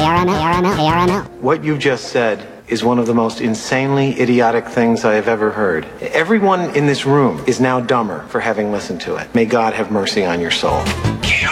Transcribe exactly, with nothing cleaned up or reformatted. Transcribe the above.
What you just said is one of the most insanely idiotic things I have ever heard. Everyone in this room is now dumber for having listened to it. May God have mercy on your soul.